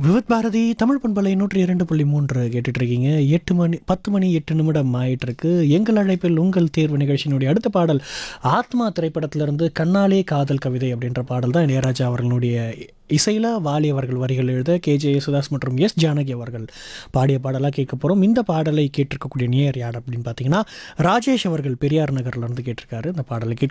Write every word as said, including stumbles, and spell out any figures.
விவித் பாரதி தமிழ் பண்பலை நூற்றி இரண்டு புள்ளி மூன்று கேட்டுட்டு இருக்கீங்க. எட்டு மணி பத்து மணி எட்டு நிமிடம் ஆயிட்டு இருக்கு. எங்கள் அழைப்பில் உங்கள் தேர்வு நிகழ்ச்சியினுடைய அடுத்த பாடல் ஆத்மா திரைப்படத்திலிருந்து கண்ணாலே காதல் கவிதை அப்படின்ற பாடல் தான் இளையராஜா அவர்களுடைய இசையில் வாலி அவர்கள் வரிகள் எழுத கேஜே யேசுதாஸ் மற்றும் எஸ் ஜானகி அவர்கள் பாடிய பாடலாக கேட்க போகிறோம். இந்த பாடலை கேட்டிருக்கக்கூடிய நேயர் யார் அப்படின்னு பார்த்தீங்கன்னா ராஜேஷ் அவர்கள் பெரியார் நகர்லேருந்து கேட்டிருக்காரு. இந்த பாடலை கேட்க